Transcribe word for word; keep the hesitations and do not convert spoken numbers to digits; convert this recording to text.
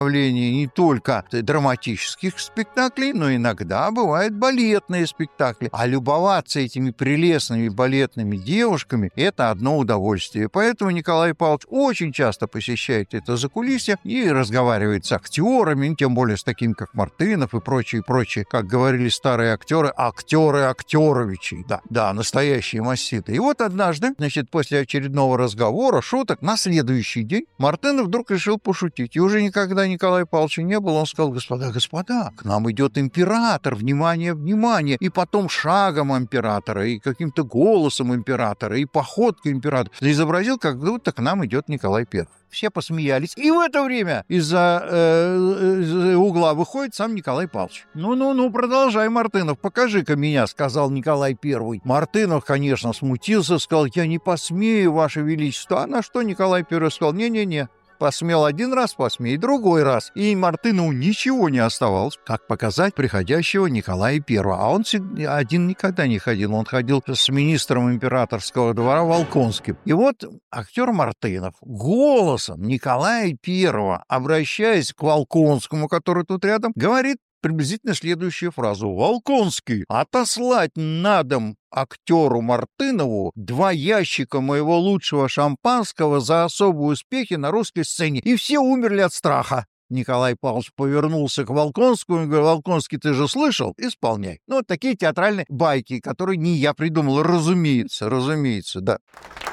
не только драматических спектаклей, но иногда бывают балетные спектакли. А любоваться этими прелестными балетными девушками – это одно удовольствие. Поэтому Николай Павлович очень часто посещает это закулисье и разговаривает с актерами, тем более с такими, как Мартынов и прочие, прочие, как говорили старые актеры, актеры Актеровичи. Да, да, настоящие масситы. И вот однажды, значит, после очередного разговора, шуток, на следующий день Мартынов вдруг решил пошутить. И уже никогда Николая Павловича не было. Он сказал: господа, господа, к нам идет император, внимание, внимание. И потом шагом императора, и каким-то голосом императора, и походкой императора изобразил, как будто к нам идет Николай Первый. Все посмеялись. И в это время из-за э, из угла выходит сам Николай Павлович. «Ну-ну-ну, продолжай, Мартынов, покажи-ка меня», — сказал Николай Первый. Мартынов, конечно, смутился, сказал: «Я не посмею, Ваше Величество». А на что Николай Первый сказал: «Не-не-не, посмел один раз, посмей другой раз». И Мартынову ничего не оставалось, как показать приходящего Николая Первого. А он один никогда не ходил. Он ходил с министром императорского двора Волконским. И вот актер Мартынов голосом Николая Первого, обращаясь к Волконскому, который тут рядом, говорит приблизительно следующую фразу: «Волконский, отослать на дом актеру Мартынову два ящика моего лучшего шампанского за особые успехи на русской сцене». И все умерли от страха. Николай Павлович повернулся к Волконскому и говорит: «Волконский, ты же слышал? Исполняй». Ну, вот такие театральные байки, которые не я придумал, разумеется, разумеется, да.